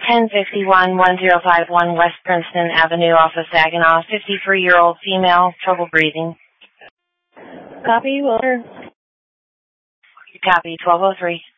1051-1051 West Princeton Avenue off of Saginaw, 53-year-old female, trouble breathing. Copy, Wilder. Copy, 1203.